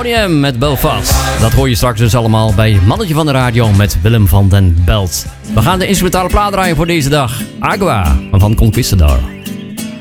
Boney M met Belfast. Dat hoor je straks dus allemaal bij Mannetje van de Radio met Willem van den Belt. We gaan de instrumentale plaat draaien voor deze dag. Agua van Conquistador.